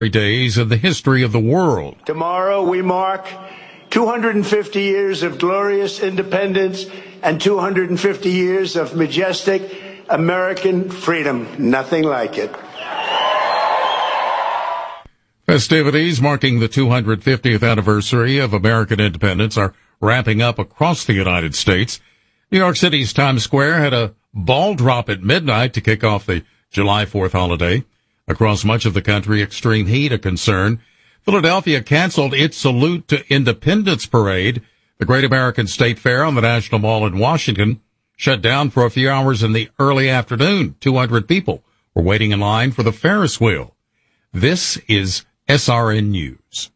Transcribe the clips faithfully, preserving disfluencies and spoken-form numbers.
days in the history of the world. Tomorrow we mark two hundred fifty years of glorious independence and two hundred fifty years of majestic American freedom. Nothing like it. Festivities marking the two hundred fiftieth anniversary of American independence are wrapping up across the United States. New York City's Times Square had a ball drop at midnight to kick off the July fourth holiday. Across much of the country, extreme heat a concern. Philadelphia canceled its Salute to Independence parade. The Great American State Fair on the National Mall in Washington shut down for a few hours in the early afternoon. two hundred people were waiting in line for the Ferris wheel. This is S R N News.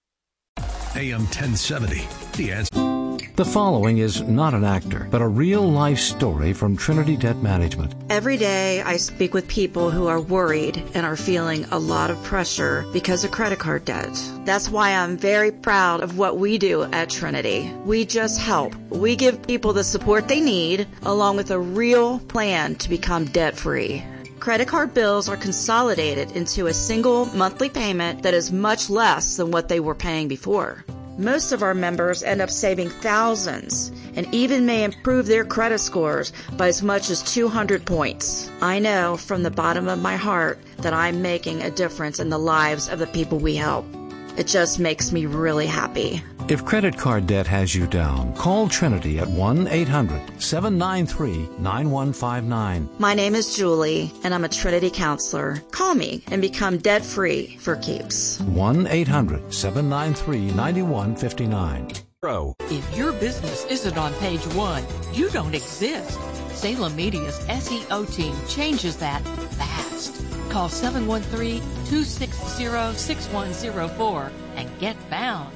A M ten seventy, The Answer. The following is not an actor, but a real-life story from Trinity Debt Management. Every day I speak with people who are worried and are feeling a lot of pressure because of credit card debt. That's why I'm very proud of what we do at Trinity. We just help. We give people the support they need, along with a real plan to become debt-free. Credit card bills are consolidated into a single monthly payment that is much less than what they were paying before. Most of our members end up saving thousands and even may improve their credit scores by as much as two hundred points. I know from the bottom of my heart that I'm making a difference in the lives of the people we help. It just makes me really happy. If credit card debt has you down, call Trinity at one eight hundred seven nine three nine one five nine. My name is Julie, and I'm a Trinity counselor. Call me and become debt-free for keeps. one eight hundred seven nine three nine one five nine. If your business isn't on page one, you don't exist. Salem Media's S E O team changes that fast. Call seven one three, two six zero, six one zero four and get found.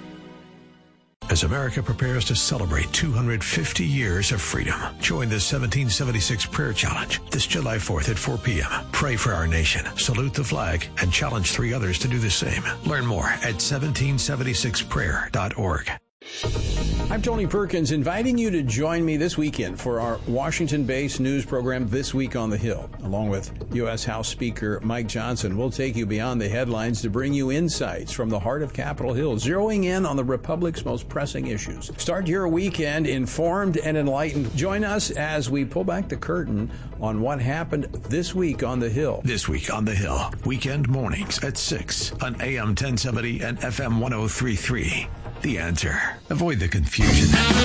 As America prepares to celebrate two hundred fifty years of freedom, join the seventeen seventy-six Prayer Challenge this July fourth at four p.m. Pray for our nation, salute the flag, and challenge three others to do the same. Learn more at seventeen seventy-six prayer dot org. I'm Tony Perkins, inviting you to join me this weekend for our Washington-based news program, This Week on the Hill. Along with U S House Speaker Mike Johnson, we'll take you beyond the headlines to bring you insights from the heart of Capitol Hill, zeroing in on the Republic's most pressing issues. Start your weekend informed and enlightened. Join us as we pull back the curtain on what happened this week on the Hill. This Week on the Hill, weekend mornings at six on A M ten seventy and F M ten thirty-three. The Answer. Avoid the confusion.